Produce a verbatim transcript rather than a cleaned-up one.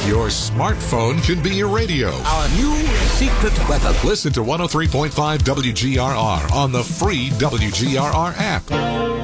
Your smartphone can be your radio. Our new secret weapon. Listen to one oh three point five W G R R on the free W G R R app.